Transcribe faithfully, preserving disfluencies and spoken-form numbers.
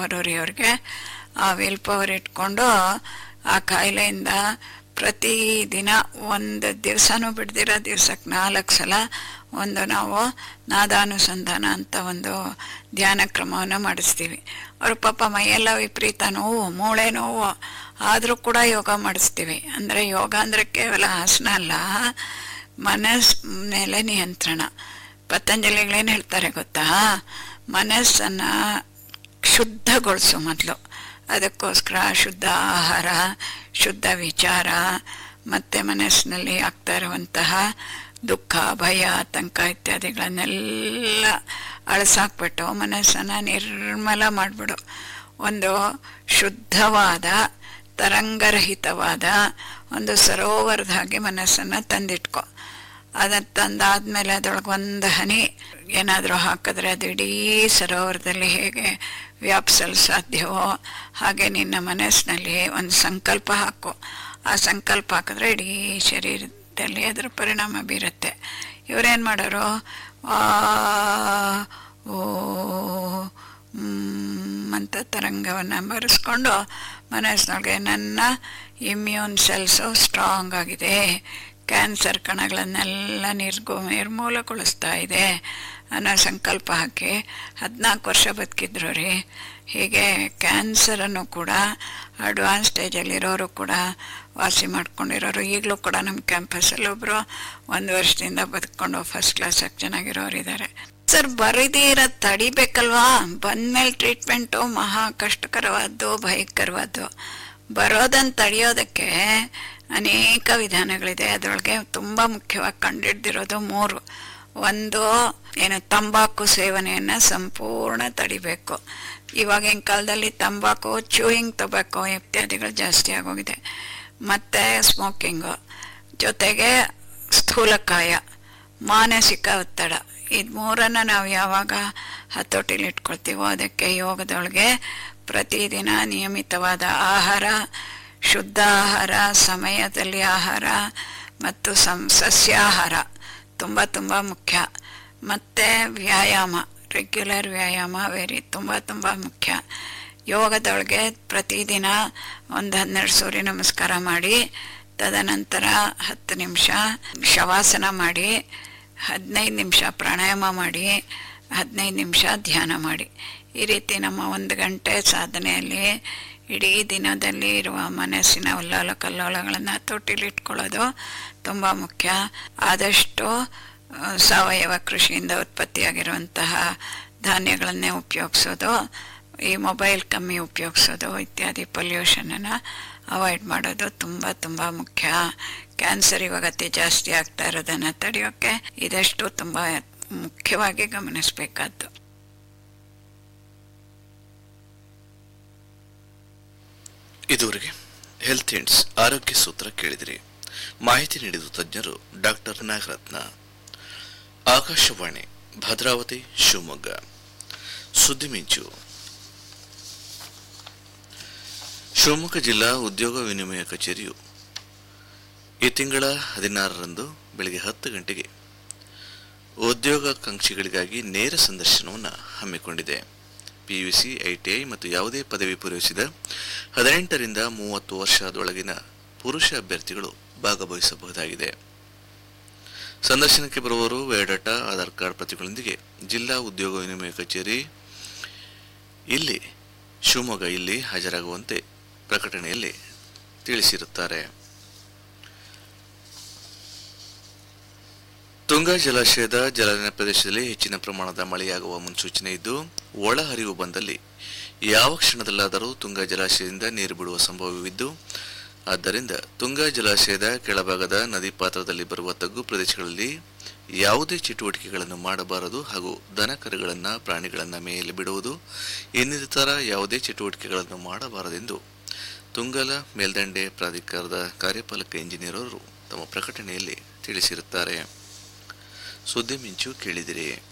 Power ರೀ ಅವ್ರಿಗೆ. ಆ ವಿಲ್ ಪವರ್ ಇಟ್ಕೊಂಡು ಆ ಕಾಯಿಲೆಯಿಂದ ಪ್ರತಿದಿನ ಒಂದು ದಿವಸನೂ ಬಿಡ್ದಿರೋ ದಿವ್ಸಕ್ಕೆ ನಾಲ್ಕು ಸಲ ಒಂದು ನಾವು ನಾದಾನುಸಂಧಾನ ಅಂತ ಒಂದು ಧ್ಯಾನ ಕ್ರಮವನ್ನು ಮಾಡಿಸ್ತೀವಿ. ಅವ್ರ ಪಾಪ ಮೈಯೆಲ್ಲ ವಿಪರೀತ ನೋವು, ಮೂಳೆ ನೋವು ಆದರೂ ಕೂಡ ಯೋಗ ಮಾಡಿಸ್ತೀವಿ. ಅಂದರೆ ಯೋಗ ಅಂದರೆ ಕೇವಲ ಆಸನ ಅಲ್ಲ, ಮನಸ್ಸು ಮೇಲೆ ನಿಯಂತ್ರಣ. ಪತಂಜಲಿಗಳೇನು ಹೇಳ್ತಾರೆ ಗೊತ್ತಾ, ಮನಸ್ಸನ್ನು ಶುದ್ಧಗೊಳಿಸು ಮೊದಲು. ಅದಕ್ಕೋಸ್ಕರ ಶುದ್ಧ ಆಹಾರ, ಶುದ್ಧ ವಿಚಾರ, ಮತ್ತು ಮನಸ್ಸಿನಲ್ಲಿ ಆಗ್ತಾ ಇರುವಂತಹ ದುಃಖ, ಭಯ, ಆತಂಕ ಇತ್ಯಾದಿಗಳನ್ನೆಲ್ಲ ಅಳಿಸಾಕ್ಬಿಟ್ಟು ಮನಸ್ಸನ್ನು ನಿರ್ಮಲ ಮಾಡಿಬಿಡು. ಒಂದು ಶುದ್ಧವಾದ ತರಂಗರಹಿತವಾದ ಒಂದು ಸರೋವರದ ಹಾಗೆ ಮನಸ್ಸನ್ನು ತಂದಿಟ್ಕೊ. ಅದನ್ನು ತಂದಾದ್ಮೇಲೆ ಅದರೊಳಗೆ ಒಂದು ಹನಿ ಏನಾದರೂ ಹಾಕಿದ್ರೆ ಅದು ಇಡೀ ಸರೋವರದಲ್ಲಿ ಹೇಗೆ ವ್ಯಾಪಿಸಲು ಸಾಧ್ಯವೋ ಹಾಗೆ ನಿನ್ನ ಮನಸ್ಸಿನಲ್ಲಿ ಒಂದು ಸಂಕಲ್ಪ ಹಾಕು. ಆ ಸಂಕಲ್ಪ ಹಾಕಿದ್ರೆ ಇಡೀ ಶರೀರದಲ್ಲಿ ಅದರ ಪರಿಣಾಮ ಬೀರುತ್ತೆ. ಇವರೇನು ಮಾಡೋರು, ಆ ಓ ಅಂತ ತರಂಗವನ್ನು ಬರೆಸ್ಕೊಂಡು ಮನಸ್ಸಿನೊಳಗೆ ನನ್ನ ಇಮ್ಯೂನ್ ಸೆಲ್ಸು ಸ್ಟ್ರಾಂಗ್ ಆಗಿದೆ, ಕ್ಯಾನ್ಸರ್ ಕಣಗಳನ್ನೆಲ್ಲ ನಿರ್ಗೋ ನಿರ್ಮೂಲಗೊಳಿಸ್ತಾ ಇದೆ ಅನ್ನೋ ಸಂಕಲ್ಪ ಹಾಕಿ ಹದಿನಾಲ್ಕು ವರ್ಷ ಬದುಕಿದ್ರು ರೀ. ಹೀಗೆ ಕ್ಯಾನ್ಸರನ್ನು ಕೂಡ ಅಡ್ವಾನ್ಸ್ ಸ್ಟೇಜಲ್ಲಿರೋರು ಕೂಡ ವಾಸಿ ಮಾಡ್ಕೊಂಡಿರೋರು ಈಗಲೂ ಕೂಡ ನಮ್ಮ ಕ್ಯಾಂಪಸ್ಸಲ್ಲಿ ಒಬ್ಬರು ಒಂದು ವರ್ಷದಿಂದ ಬದುಕೊಂಡು ಫಸ್ಟ್ ಕ್ಲಾಸಾಗಿ ಚೆನ್ನಾಗಿರೋರು ಇದ್ದಾರೆ. ಸರ್ ಬರೀದಿರ ತಡಿಬೇಕಲ್ವಾ, ಬಂದಮೇಲೆ ಟ್ರೀಟ್ಮೆಂಟು ಮಹಾ ಕಷ್ಟಕರವಾದ್ದು, ಭಯಂಕರವಾದ್ದು. ಬರೋದನ್ನು ತಡೆಯೋದಕ್ಕೆ ಅನೇಕ ವಿಧಾನಗಳಿದೆ. ಅದರೊಳಗೆ ತುಂಬ ಮುಖ್ಯವಾಗಿ ಕಂಡುಹಿಡ್ದಿರೋದು ಮೂರು. ಒಂದು ಏನು, ತಂಬಾಕು ಸೇವನೆಯನ್ನು ಸಂಪೂರ್ಣ ತಡಿಬೇಕು. ಇವಾಗಿನ ಕಾಲದಲ್ಲಿ ತಂಬಾಕು, ಚೂಯಿಂಗ್ ಟೊಬ್ಯಾಕೋ ಇತ್ಯಾದಿಗಳು ಜಾಸ್ತಿ ಆಗೋಗಿದೆ. ಮತ್ತು ಸ್ಮೋಕಿಂಗು, ಜೊತೆಗೆ ಸ್ಥೂಲಕಾಯ, ಮಾನಸಿಕ ಒತ್ತಡ. ಇದು ಮೂರನ್ನು ನಾವು ಯಾವಾಗ ಹತೋಟಿಲಿ ಇಟ್ಕೊಳ್ತೀವೋ ಅದಕ್ಕೆ ಯೋಗದೊಳಗೆ ಪ್ರತಿದಿನ ನಿಯಮಿತವಾದ ಆಹಾರ, ಶುದ್ಧ ಆಹಾರ, ಸಮಯದಲ್ಲಿ ಆಹಾರ ಮತ್ತು ಸಂ ಸಸ್ಯಾಹಾರ ತುಂಬ ತುಂಬ ಮುಖ್ಯ. ಮತ್ತು ವ್ಯಾಯಾಮ, ರೆಗ್ಯುಲರ್ ವ್ಯಾಯಾಮ ವೆರಿ ತುಂಬ ತುಂಬ ಮುಖ್ಯ. ಯೋಗದೊಳಗೆ ಪ್ರತಿದಿನ ಒಂದು ಹನ್ನೆರಡು ಸೂರ್ಯ ನಮಸ್ಕಾರ ಮಾಡಿ, ತದನಂತರ ಹತ್ತು ನಿಮಿಷ ಶವಾಸನ ಮಾಡಿ, ಹದಿನೈದು ನಿಮಿಷ ಪ್ರಾಣಾಯಾಮ ಮಾಡಿ, ಹದಿನೈದು ನಿಮಿಷ ಧ್ಯಾನ ಮಾಡಿ. ಈ ರೀತಿ ನಮ್ಮ ಒಂದು ಗಂಟೆ ಸಾಧನೆಯಲ್ಲಿ ಇಡೀ ದಿನದಲ್ಲಿ ಇರುವ ಮನಸ್ಸಿನ ಉಲ್ಲಾಲ ಕಲ್ಲೋಲಗಳನ್ನು ತೊಟ್ಟಿಲಿಟ್ಕೊಳ್ಳೋದು ತುಂಬ ಮುಖ್ಯ. ಆದಷ್ಟು ಸಾವಯವ ಕೃಷಿಯಿಂದ ಉತ್ಪತ್ತಿಯಾಗಿರುವಂತಹ ಧಾನ್ಯಗಳನ್ನೇ ಉಪಯೋಗಿಸೋದು, ಈ ಮೊಬೈಲ್ ಕಮ್ಮಿ ಉಪಯೋಗಿಸೋದು ಇತ್ಯಾದಿ ಪೊಲ್ಯೂಷನನ್ನು ಅವಾಯ್ಡ್ ಮಾಡೋದು ತುಂಬ ತುಂಬ ಮುಖ್ಯ. ಕ್ಯಾನ್ಸರ್ ಇವಾಗ ಅತಿ ಜಾಸ್ತಿ ಆಗ್ತಾ ಇರೋದನ್ನು ತಡೆಯೋಕ್ಕೆ ಇದಷ್ಟು ತುಂಬ ಮುಖ್ಯವಾಗಿ ಗಮನಿಸಬೇಕಾದ್ದು. ಇದುವರೆಗೆ ಹೆಲ್ತ್ ಹಿಂಟ್ಸ್ ಆರೋಗ್ಯ ಸೂತ್ರ ಕೇಳಿದಿರಿ. ಮಾಹಿತಿ ನೀಡಿದ ತಜ್ಞರು ಡಾಕ್ಟರ್ ನಾಗರತ್ನ. ಆಕಾಶವಾಣಿ ಭದ್ರಾವತಿ ಶಿವಮೊಗ್ಗ. ಸುದ್ದಿ ಮಿಂಚು. ಶಿವಮೊಗ್ಗ ಜಿಲ್ಲಾ ಉದ್ಯೋಗ ವಿನಿಮಯ ಕಚೇರಿಯು ಈ ತಿಂಗಳ ಹದಿನಾರರಂದು ಬೆಳಗ್ಗೆ ಹತ್ತು ಗಂಟೆಗೆ ಉದ್ಯೋಗಾಕಾಂಕ್ಷಿಗಳಿಗಾಗಿ ನೇರ ಸಂದರ್ಶನವನ್ನು ಹಮ್ಮಿಕೊಂಡಿದೆ. ಪಿಯುಸಿ, ಐಟಿಐ ಮತ್ತು ಯಾವುದೇ ಪದವಿ ಪೂರೈಸಿದ ಹದಿನೆಂಟರಿಂದ ಮೂವತ್ತು ವರ್ಷದೊಳಗಿನ ಪುರುಷ ಅಭ್ಯರ್ಥಿಗಳು ಭಾಗವಹಿಸಬಹುದಾಗಿದೆ. ಸಂದರ್ಶನಕ್ಕೆ ಬರುವವರು ಬಯೋಡಾಟಾ, ಆಧಾರ್ ಕಾರ್ಡ್ ಪ್ರತಿಗಳೊಂದಿಗೆ ಜಿಲ್ಲಾ ಉದ್ಯೋಗ ವಿನಿಮಯ ಕಚೇರಿ ಇಲ್ಲಿ ಶಿವಮೊಗ್ಗ ಇಲ್ಲಿ ಹಾಜರಾಗುವಂತೆ ಪ್ರಕಟಣೆಯಲ್ಲಿ ತಿಳಿಸಿರುತ್ತಾರೆ. ತುಂಗಾ ಜಲಾಶಯದ ಜಲಾನಯನ ಪ್ರದೇಶದಲ್ಲಿ ಹೆಚ್ಚಿನ ಪ್ರಮಾಣದ ಮಳೆಯಾಗುವ ಮುನ್ಸೂಚನೆ ಇದ್ದು, ಒಳಹರಿವು ಬಂದಲ್ಲಿ ಯಾವ ಕ್ಷಣದಲ್ಲಾದರೂ ತುಂಗಾ ಜಲಾಶಯದಿಂದ ನೀರು ಬಿಡುವ ಸಂಭವವಿದ್ದು, ಆದ್ದರಿಂದ ತುಂಗಾ ಜಲಾಶಯದ ಕೆಳಭಾಗದ ನದಿ ಪಾತ್ರದಲ್ಲಿ ಬರುವ ತಗ್ಗು ಪ್ರದೇಶಗಳಲ್ಲಿ ಯಾವುದೇ ಚಟುವಟಿಕೆಗಳನ್ನು ಮಾಡಬಾರದು ಹಾಗೂ ದನ ಕರುಗಳನ್ನು, ಪ್ರಾಣಿಗಳನ್ನು ಮೇಯಲ್ಲಿ ಬಿಡುವುದು ಇನ್ನಿತರ ಯಾವುದೇ ಚಟುವಟಿಕೆಗಳನ್ನು ಮಾಡಬಾರದೆಂದು ತುಂಗಲ ಮೇಲ್ದಂಡೆ ಪ್ರಾಧಿಕಾರದ ಕಾರ್ಯಪಾಲಕ ಇಂಜಿನಿಯರ್ ಅವರು ತಮ್ಮ ಪ್ರಕಟಣೆಯಲ್ಲಿ ತಿಳಿಸಿರುತ್ತಾರೆ. ಸುದ್ದಿ ಮಿಂಚು ಕೇಳಿದಿರಿ.